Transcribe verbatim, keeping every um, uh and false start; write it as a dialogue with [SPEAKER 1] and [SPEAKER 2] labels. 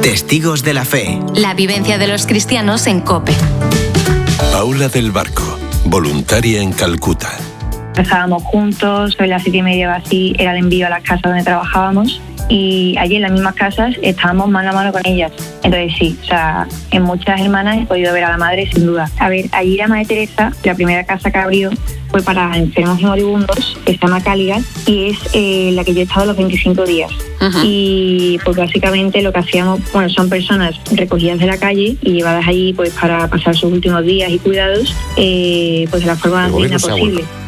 [SPEAKER 1] Testigos de la Fe.
[SPEAKER 2] La vivencia de los cristianos en COPE.
[SPEAKER 3] Paula del Barco, voluntaria en Calcuta.
[SPEAKER 4] Trabajábamos juntos, sobre las siete y media o así era el envío a las casas donde trabajábamos y allí en las mismas casas estábamos mano a mano con ellas. Entonces sí, o sea, en muchas hermanas he podido ver a la madre sin duda. A ver, allí la Madre Teresa, la primera casa que abrió fue para enfermos y moribundos, que se llama Caligas, y es eh, la que yo he estado los veinticinco días. Uh-huh. Y pues básicamente lo que hacíamos, bueno, son personas recogidas de la calle y llevadas allí pues para pasar sus últimos días y cuidados, eh, pues de la forma más digna posible.